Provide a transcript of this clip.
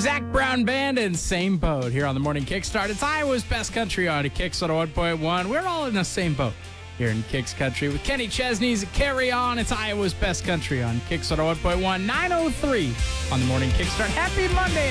Zach Brown Band and Same Boat here on the Morning Kickstart. It's Iowa's Best Country on Kicks 101.1. We're all in the same boat here in Kicks Country with Kenny Chesney's Carry On. It's Iowa's Best Country on Kicks 101.1, 9:03 on the Morning Kickstart. Happy Monday.